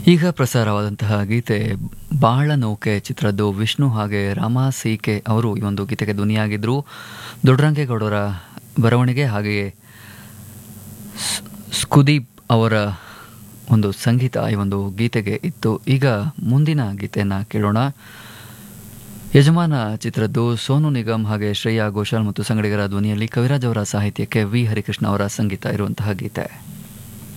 ಈಗ ಪ್ರಸಾರವಾದಂತಹ ಗೀತೆ ಬಾಳನೌಕೆ ಚಿತ್ರದ್ದು. ವಿಷ್ಣು ಹಾಗೆ ರಾಮ ಸಿ.ಕೆ ಅವರು ಈ ಒಂದು ಗೀತೆಗೆ ಧ್ವನಿಯಾಗಿದ್ದರು. ದೊಡ್ಡರಂಗೇಗೌಡರ ಬರವಣಿಗೆ ಹಾಗೆಯೇ ಸ್ಕುದೀಪ್ ಅವರ ಒಂದು ಸಂಗೀತ ಈ ಒಂದು ಗೀತೆಗೆ ಇತ್ತು. ಈಗ ಮುಂದಿನ ಗೀತೆಯನ್ನು ಕೇಳೋಣ. ಯಜಮಾನ ಚಿತ್ರದ್ದು. ಸೋನು ನಿಗಮ್ ಹಾಗೆ ಶ್ರೇಯಾ ಘೋಷಾಲ್ ಮತ್ತು ಸಂಗಡಿಗರ ಧ್ವನಿಯಲ್ಲಿ ಕವಿರಾಜ್ ಅವರ ಸಾಹಿತ್ಯಕ್ಕೆ ವಿ ಹರಿಕೃಷ್ಣ ಅವರ ಸಂಗೀತ ಇರುವಂತಹ ಗೀತೆ.